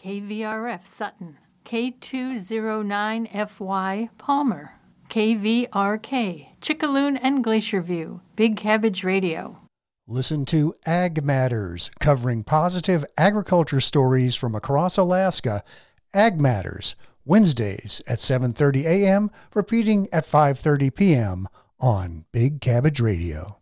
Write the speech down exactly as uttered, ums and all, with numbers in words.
K V R F Sutton, K two oh nine F Y Palmer, K V R K Chickaloon and Glacier View, Big Cabbage Radio. Listen to Ag Matters, covering positive agriculture stories from across Alaska. Ag Matters, Wednesdays at seven thirty a.m., repeating at five thirty p.m. on Big Cabbage Radio.